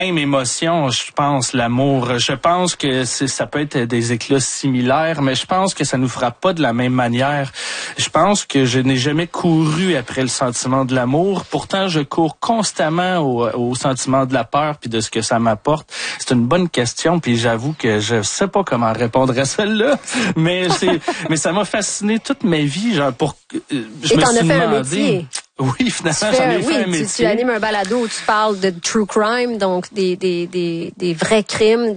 même émotion, je pense, l'amour. Je pense que ça peut être des éclats similaires, mais je pense que ça nous frappe pas de la même manière. Je pense que je n'ai jamais couru après le sentiment de l'amour. Pourtant, je cours constamment au sentiment de la peur puis de ce que ça m'apporte. C'est une bonne question, puis j'avoue que je sais pas comment répondre à celle-là, mais ça m'a fasciné toute ma vie, genre je me suis demandé. Un métier. Oui, finalement, j'en ai fait un métier. Tu animes un balado où tu parles de true crime, donc des vrais crimes,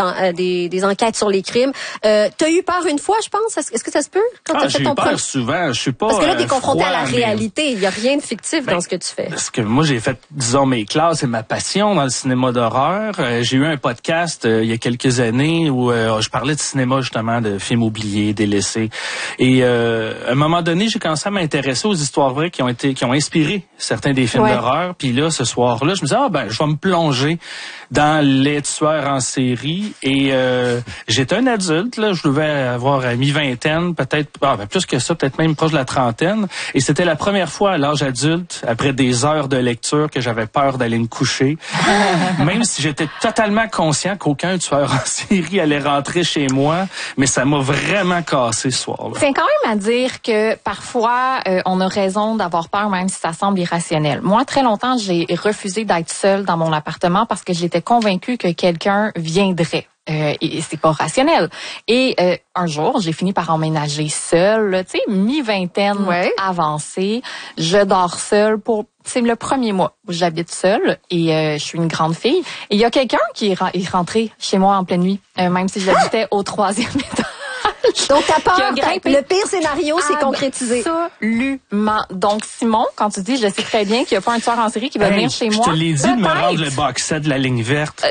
des enquêtes sur les crimes. T'as eu peur une fois, je pense. Est-ce que ça se peut quand t'as fait ton j'ai eu peur souvent. Je suis pas. Parce que là, t'es confronté à la réalité. Il y a rien de fictif dans ce que tu fais. Parce que moi, j'ai fait, disons, mes classes et ma passion dans le cinéma d'horreur. J'ai eu un podcast il y a quelques années où je parlais de cinéma justement, de films oubliés, délaissés. Et à un moment donné, j'ai commencé à m'intéresser aux histoires vraies qui ont inspiré certains des films d'horreur. Puis là, ce soir-là, je me disais, je vais me plonger dans les tueurs en série. Et j'étais un adulte, là, je devais avoir mi-vingtaine, peut-être plus que ça, peut-être même proche de la trentaine. Et c'était la première fois à l'âge adulte, après des heures de lecture, que j'avais peur d'aller me coucher. Même si j'étais totalement conscient qu'aucun tueur en série allait rentrer chez moi, mais ça m'a vraiment cassé ce soir-là. C'est quand même à dire que parfois, on a raison d'avoir peur, même si ça semble irrationnel. Moi, très longtemps, j'ai refusé d'être seule dans mon appartement parce que j'étais convaincue que quelqu'un viendrait. Et c'est pas rationnel. Et un jour, j'ai fini par emménager seule, tu sais, mi-vingtaine avancée. Je dors seule c'est le premier mois où j'habite seule et je suis une grande fille. Et il y a quelqu'un qui est rentré chez moi en pleine nuit, même si j'habitais au 3e étage. Donc, ta peur, le pire scénario s'est concrétisé. Absolument. Donc, Simon, quand tu dis, je sais très bien qu'il n'y a pas un tueur en série qui va venir chez moi. Je te l'ai dit de me rendre le box set de la ligne verte.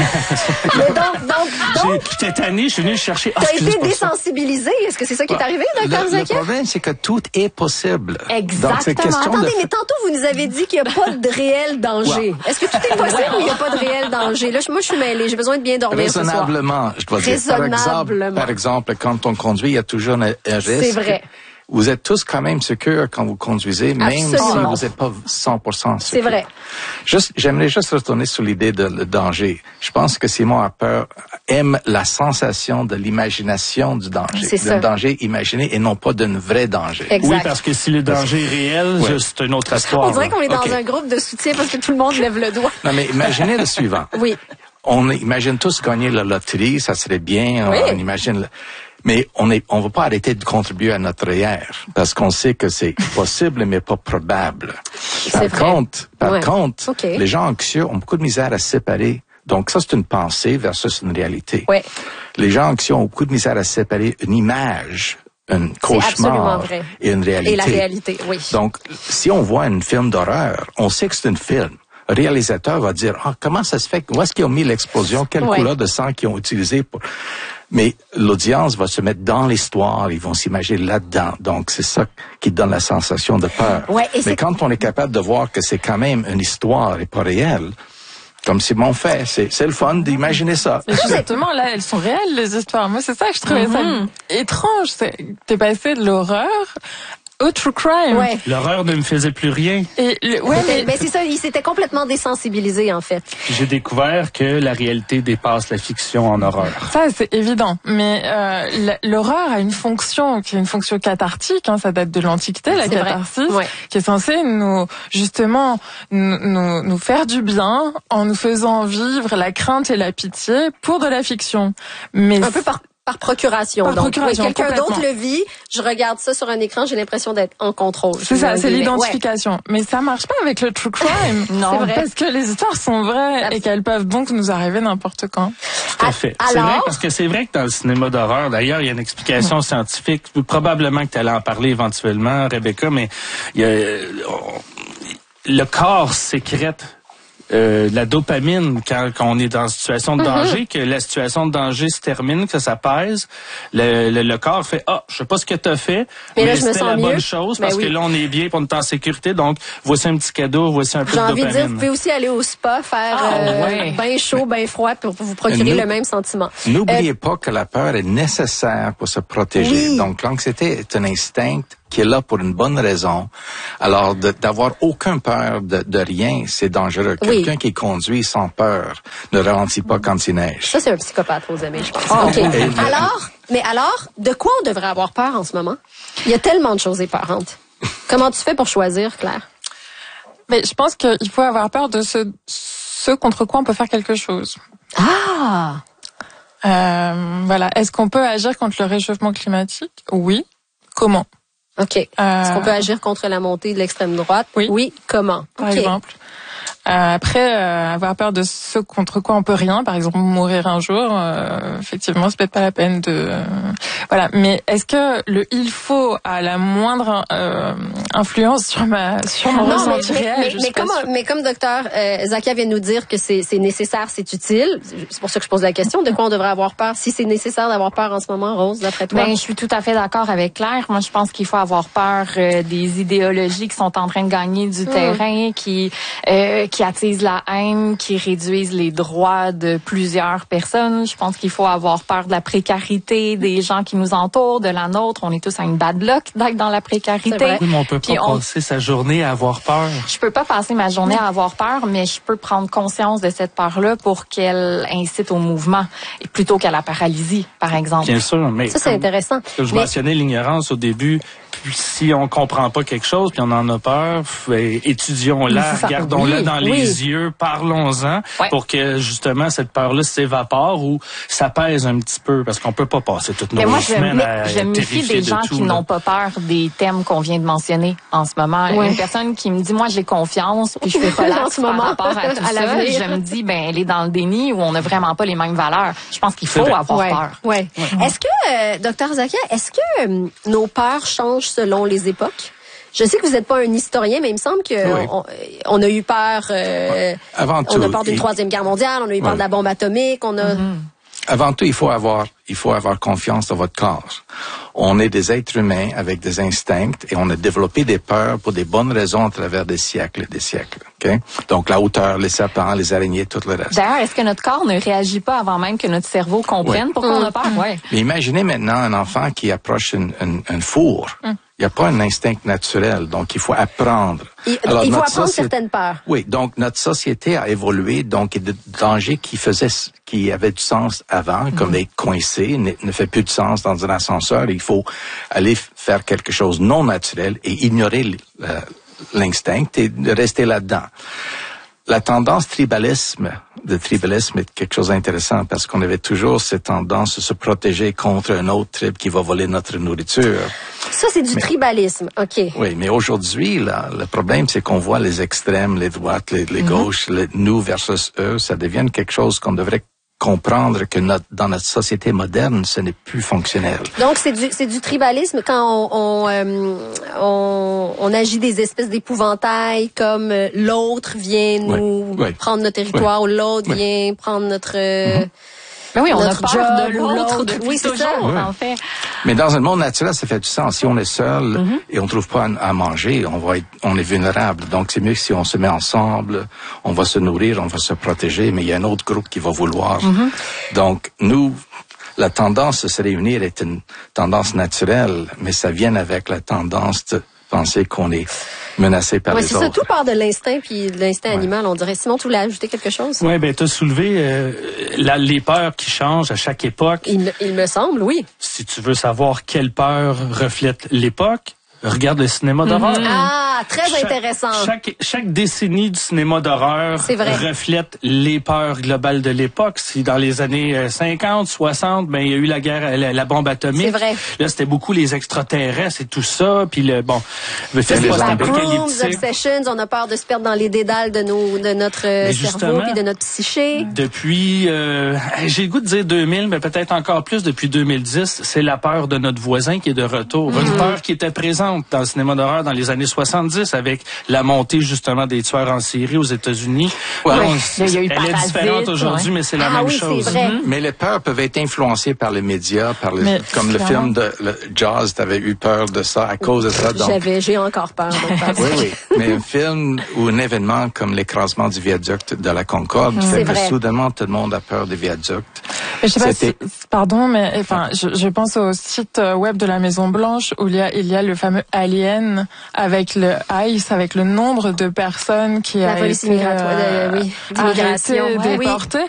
Mais donc j'étais tanné, je suis venu chercher. T'as été désensibilisé. Est-ce que c'est ça qui est arrivé, Dr. Zakia? Le problème, c'est que tout est possible. Exactement. Donc, c'est question mais tantôt, vous nous avez dit qu'il n'y a pas de réel danger. Est-ce que tout est possible ou il n'y a pas de réel danger? Là, moi, je suis mêlée. J'ai besoin de bien dormir raisonnablement, je dois dire. Par exemple, quand on conduit, il y a toujours un risque. C'est vrai. Vous êtes tous quand même sûrs quand vous conduisez, même si vous n'êtes pas 100% sûrs. C'est vrai. J'aimerais juste retourner sur l'idée de le danger. Je pense que Simon aime la sensation de l'imagination du danger. C'est ça. D'un danger imaginé et non pas d'un vrai danger. Exact. Oui, parce que si le danger est réel, c'est une autre histoire. On dirait qu'on est dans un groupe de soutien parce que tout le monde lève le doigt. Non, mais imaginez le suivant. Oui. On imagine tous gagner la loterie, ça serait bien. Oui. On imagine... Mais on va pas arrêter de contribuer à notre REER parce qu'on sait que c'est possible mais pas probable. Par contre, les gens anxieux ont beaucoup de misère à se séparer. Donc ça, c'est une pensée versus une réalité. Ouais. Les gens anxieux ont beaucoup de misère à se séparer une image, un cauchemar et une réalité. Et la réalité, oui. Donc, si on voit un film d'horreur, on sait que c'est un film. Le réalisateur va dire, comment ça se fait? Où est-ce qu'ils ont mis l'explosion? Quelle couleur de sang qu'ils ont utilisé pour... Mais l'audience va se mettre dans l'histoire, ils vont s'imaginer là-dedans. Donc, c'est ça qui donne la sensation de peur. Mais quand on est capable de voir que c'est quand même une histoire et pas réelle, comme Simon fait, c'est le fun d'imaginer ça. Justement, là, elles sont réelles, les histoires. Moi, c'est ça que je trouvais ça étrange. T'es passé de l'horreur au true crime. Ouais. L'horreur ne me faisait plus rien. Mais c'est ça, il s'était complètement désensibilisé, en fait. J'ai découvert que la réalité dépasse la fiction en horreur. Ça, c'est évident. Mais l'horreur a une fonction qui est une fonction cathartique. Ça date de l'Antiquité, la catharsis, qui est censée nous faire du bien en nous faisant vivre la crainte et la pitié pour de la fiction. Mais un peu par procuration. Donc, quelqu'un d'autre le vit, je regarde ça sur un écran, j'ai l'impression d'être en contrôle. C'est ça, c'est l'identification. Mais ça marche pas avec le true crime. Non, c'est vrai. Parce que les histoires sont vraies et qu'elles peuvent donc nous arriver n'importe quand. Tout à fait. C'est vrai, parce que c'est vrai que dans le cinéma d'horreur, d'ailleurs, il y a une explication scientifique, probablement que tu allais en parler éventuellement, Rebecca, mais le corps sécrète la dopamine quand on est dans une situation de danger, que la situation de danger se termine, que ça pèse, le corps fait je sais pas ce que t'as fait, mais c'était la bonne chose parce que là on est bien, on est en sécurité, donc voici un petit cadeau, voici un peu de dopamine. J'ai envie de dire, vous pouvez aussi aller au spa, faire bien chaud, bien froid pour vous procurer le même sentiment. N'oubliez pas que la peur est nécessaire pour se protéger. Donc l'anxiété est un instinct qui est là pour une bonne raison. Alors, d'avoir aucun peur de rien, c'est dangereux. Quelqu'un qui conduit sans peur ne ralentit pas quand il neige. Ça, c'est un psychopathe, vos amis, je pense. Okay. Alors, de quoi on devrait avoir peur en ce moment? Il y a tellement de choses épeurantes. Comment tu fais pour choisir, Claire? Mais je pense qu'il faut avoir peur de ce contre quoi on peut faire quelque chose. Ah! Voilà. Est-ce qu'on peut agir contre le réchauffement climatique? Oui. Comment? OK. Est-ce qu'on peut agir contre la montée de l'extrême droite? Oui. Comment? Par exemple. Après, avoir peur de ce contre quoi on peut rien, par exemple mourir un jour, effectivement, c'est peut-être pas la peine de... Voilà. Mais est-ce que il faut a la moindre influence sur mon ressenti réel? Mais comme docteur Zakia vient de nous dire que c'est nécessaire, c'est utile, c'est pour ça que je pose la question, de quoi on devrait avoir peur? Si c'est nécessaire d'avoir peur en ce moment, Rose, d'après toi? Ben, je suis tout à fait d'accord avec Claire. Moi, je pense qu'il faut avoir peur des idéologies qui sont en train de gagner du terrain, qui attisent la haine, qui réduisent les droits de plusieurs personnes. Je pense qu'il faut avoir peur de la précarité des gens qui nous entourent, de la nôtre. On est tous à une bad luck d'être dans la précarité. Oui, mais on peut pas passer sa journée à avoir peur. Je peux pas passer ma journée à avoir peur, mais je peux prendre conscience de cette peur-là pour qu'elle incite au mouvement, plutôt qu'à la paralysie, par exemple. Bien sûr, mais ça, c'est intéressant. Je mentionnais l'ignorance au début. Puis si on comprend pas quelque chose, puis on en a peur, étudions-la, regardons-la dans les yeux, parlons-en, pour que justement cette peur-là s'évapore ou s'apaise un petit peu, parce qu'on peut pas passer toute nos semaines à je me méfie des gens qui n'ont pas peur des thèmes qu'on vient de mentionner en ce moment. Une personne qui me dit, moi j'ai confiance, puis je fais relax par rapport à tout ça, je me dis, ben elle est dans le déni où on n'a vraiment pas les mêmes valeurs. Je pense qu'il faut avoir peur. Est-ce que, docteur Zakia, est-ce que nos peurs changent selon les époques? Je sais que vous n'êtes pas un historien, mais il me semble que on a eu peur. Avant tout, on a peur d'une troisième guerre mondiale, on a eu peur de la bombe atomique, on a. Avant tout, il faut avoir confiance dans votre corps. On est des êtres humains avec des instincts et on a développé des peurs pour des bonnes raisons à travers des siècles et des siècles. Okay? Donc la hauteur, les serpents, les araignées, tout le reste. D'ailleurs, est-ce que notre corps ne réagit pas avant même que notre cerveau comprenne pourquoi on a peur? Mais imaginez maintenant un enfant qui approche un four. Il n'y a pas un instinct naturel, donc il faut apprendre. Il faut apprendre certaines peurs. Oui, donc notre société a évolué, donc il y a des dangers qui avaient du sens avant, comme les coincés, ne fait plus de sens dans un ascenseur. Il faut aller faire quelque chose non naturel et ignorer l'instinct et rester là-dedans. La tendance tribalisme est quelque chose d'intéressant parce qu'on avait toujours cette tendance de se protéger contre un autre tribe qui va voler notre nourriture. Ça, c'est du tribalisme, OK. Oui, mais aujourd'hui, le problème, c'est qu'on voit les extrêmes, les droites, les gauches, nous versus eux, ça devient quelque chose qu'on devrait comprendre que dans notre société moderne, ce n'est plus fonctionnel. Donc, c'est du tribalisme quand on agit des espèces d'épouvantails comme l'autre vient nous prendre notre territoire ou l'autre vient prendre notre... Ben oui, on a peur de l'autre depuis toujours, en fait. Mais dans un monde naturel, ça fait du sens. Si on est seul et on trouve pas à manger, on est vulnérable. Donc, c'est mieux que si on se met ensemble, on va se nourrir, on va se protéger, mais il y a un autre groupe qui va vouloir. Donc, nous, la tendance de se réunir est une tendance naturelle, mais ça vient avec la tendance de penser qu'on est menacé par les autres. C'est ça, tout part de l'instinct puis de l'instinct animal, on dirait. Simon, tu voulais ajouter quelque chose? Oui, ben tu as soulevé les peurs qui changent à chaque époque. Il me semble, oui. Si tu veux savoir quelle peur reflète l'époque, regarde le cinéma d'horreur. Ah, très intéressant. Chaque décennie du cinéma d'horreur reflète les peurs globales de l'époque. Si dans les années 50, 60, ben il y a eu la guerre, la bombe atomique. C'est vrai. Là, c'était beaucoup les extraterrestres et tout ça. Puis le film post-apocalyptique. Obsessions, on a peur de se perdre dans les dédales de notre cerveau puis de notre psyché. Depuis, j'ai le goût de dire 2000, mais peut-être encore plus depuis 2010, c'est la peur de notre voisin qui est de retour. Une peur qui était présente dans le cinéma d'horreur dans les années 70 avec la montée justement des tueurs en série aux États-Unis. Elle est différente aujourd'hui, mais c'est la même chose. C'est vrai. Mais les peurs peuvent être influencées par les médias, comme le film de Jaws, t'avais eu peur de ça à cause de ça. J'ai encore peur. Oui. Mais un film ou un événement comme l'écrasement du viaduc de la Concorde fait que soudainement tout le monde a peur des viaducs. Je sais pas pardon, mais je pense au site web de la Maison Blanche où il y a le fameux film Alien avec le ICE, avec le nombre de personnes qui la a police été d'immigration, arrêtées, déportées.